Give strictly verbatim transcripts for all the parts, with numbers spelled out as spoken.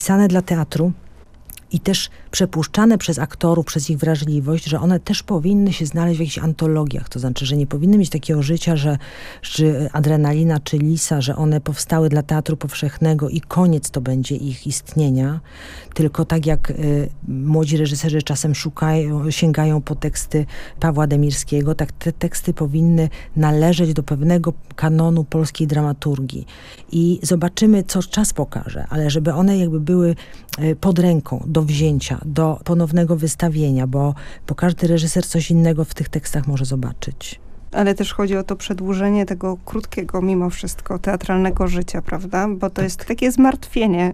pisane dla teatru i też przepuszczane przez aktorów, przez ich wrażliwość, że one też powinny się znaleźć w jakichś antologiach. To znaczy, że nie powinny mieć takiego życia, że czy Adrenalina, czy Lisa, że one powstały dla Teatru Powszechnego i koniec to będzie ich istnienia. Tylko tak jak y, młodzi reżyserzy czasem szukają, sięgają po teksty Pawła Demirskiego, tak te teksty powinny należeć do pewnego kanonu polskiej dramaturgii. I zobaczymy, co czas pokaże, ale żeby one jakby były y, pod ręką, do wzięcia, do ponownego wystawienia, bo, bo każdy reżyser coś innego w tych tekstach może zobaczyć. Ale też chodzi o to przedłużenie tego krótkiego, mimo wszystko, teatralnego życia, prawda? Bo to tak. jest takie zmartwienie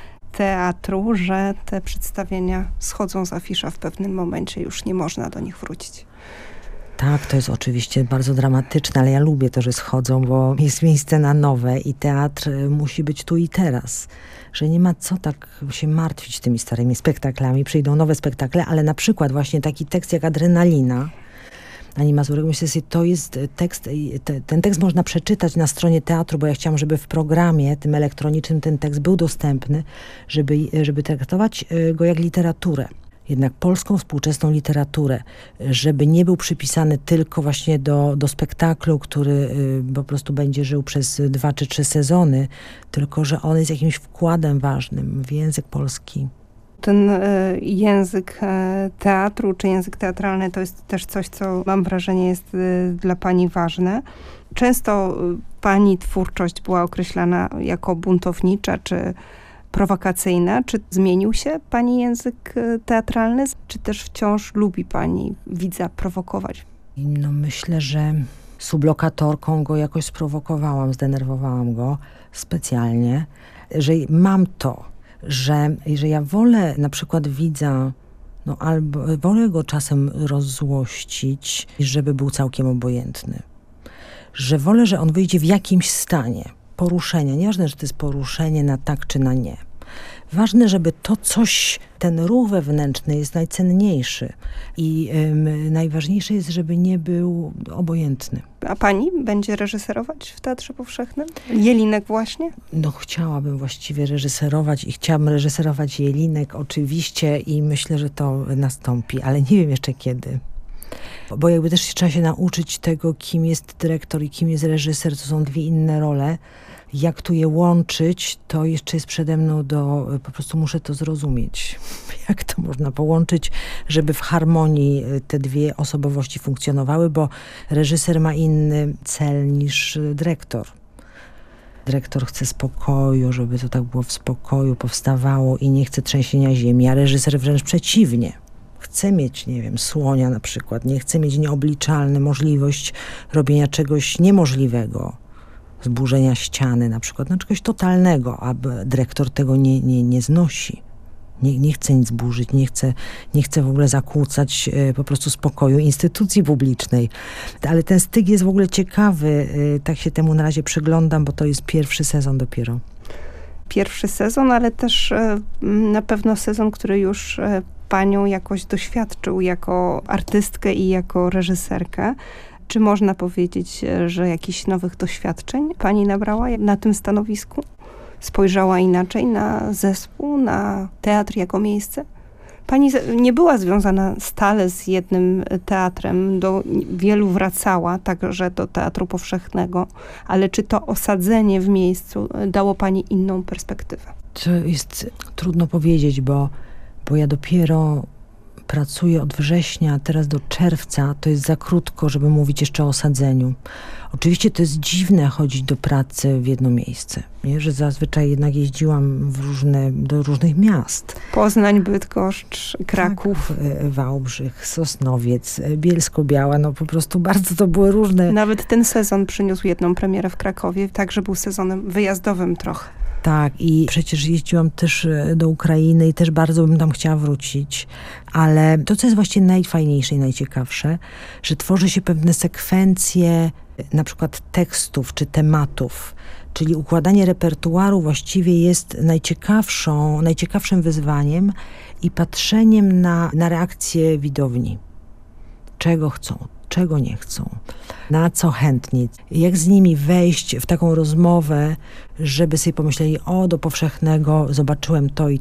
teatru, że te przedstawienia schodzą z afisza w pewnym momencie, już nie można do nich wrócić. Tak, to jest oczywiście bardzo dramatyczne, ale ja lubię to, że schodzą, bo jest miejsce na nowe i teatr musi być tu i teraz. Że nie ma co tak się martwić tymi starymi spektaklami. Przyjdą nowe spektakle, ale na przykład właśnie taki tekst jak Adrenalina Ani Mazurek, myślę sobie, to jest tekst, te, ten tekst można przeczytać na stronie teatru, bo ja chciałam, żeby w programie tym elektronicznym ten tekst był dostępny, żeby, żeby traktować go jak literaturę. Jednak polską współczesną literaturę, żeby nie był przypisany tylko właśnie do, do spektaklu, który y, po prostu będzie żył przez dwa czy trzy sezony, tylko że on jest jakimś wkładem ważnym w język polski. Ten y, język y, teatru, czy język teatralny, to jest też coś, co mam wrażenie jest y, dla pani ważne. Często y, pani twórczość była określana jako buntownicza, czy prowokacyjna. Czy zmienił się pani język teatralny? Czy też wciąż lubi pani widza prowokować? No myślę, że sublokatorką go jakoś sprowokowałam, zdenerwowałam go specjalnie, że mam to, że, że ja wolę na przykład widza, no albo wolę go czasem rozzłościć, żeby był całkiem obojętny. Że wolę, że on wyjdzie w jakimś stanie poruszenia. Nieważne, że to jest poruszenie na tak czy na nie. Ważne, żeby to coś, ten ruch wewnętrzny jest najcenniejszy i ym, najważniejsze jest, żeby nie był obojętny. A pani będzie reżyserować w Teatrze Powszechnym? Jelinek właśnie? No chciałabym właściwie reżyserować i chciałabym reżyserować Jelinek oczywiście i myślę, że to nastąpi, ale nie wiem jeszcze kiedy. Bo jakby też trzeba się nauczyć tego, kim jest dyrektor i kim jest reżyser. To są dwie inne role. Jak tu je łączyć, to jeszcze jest przede mną do... Po prostu muszę to zrozumieć. Jak to można połączyć, żeby w harmonii te dwie osobowości funkcjonowały, bo reżyser ma inny cel niż dyrektor. Dyrektor chce spokoju, żeby to tak było w spokoju, powstawało i nie chce trzęsienia ziemi, a reżyser wręcz przeciwnie. Chce mieć, nie wiem, słonia na przykład, nie chce mieć nieobliczalny możliwość robienia czegoś niemożliwego, zburzenia ściany na przykład, no czegoś totalnego, a dyrektor tego nie, nie, nie znosi. Nie, nie chce nic burzyć, nie chce, nie chce w ogóle zakłócać e, po prostu spokoju instytucji publicznej. Ale ten styk jest w ogóle ciekawy, e, tak się temu na razie przyglądam, bo to jest pierwszy sezon dopiero. Pierwszy sezon, ale też e, na pewno sezon, który już e, panią jakoś doświadczył jako artystkę i jako reżyserkę. Czy można powiedzieć, że jakichś nowych doświadczeń pani nabrała na tym stanowisku? Spojrzała inaczej na zespół, na teatr jako miejsce? Pani nie była związana stale z jednym teatrem, do wielu wracała, także do Teatru Powszechnego, ale czy to osadzenie w miejscu dało pani inną perspektywę? To jest trudno powiedzieć, bo, bo ja dopiero pracuję od września, teraz do czerwca, to jest za krótko, żeby mówić jeszcze o osadzeniu. Oczywiście to jest dziwne chodzić do pracy w jedno miejsce, nie? Że zazwyczaj jednak jeździłam w różne, do różnych miast. Poznań, Bydgoszcz, Kraków. Tak, Wałbrzych, Sosnowiec, Bielsko-Biała, no po prostu bardzo to były różne. Nawet ten sezon przyniósł jedną premierę w Krakowie, także był sezonem wyjazdowym trochę. Tak, i przecież jeździłam też do Ukrainy i też bardzo bym tam chciała wrócić, ale to, co jest właściwie najfajniejsze i najciekawsze, że tworzy się pewne sekwencje na przykład tekstów czy tematów, czyli układanie repertuaru właściwie jest najciekawszą, najciekawszym wyzwaniem i patrzeniem na, na reakcję widowni. Czego chcą? czego nie chcą, na co chętni, jak z nimi wejść w taką rozmowę, żeby sobie pomyśleli, o, do powszechnego zobaczyłem to i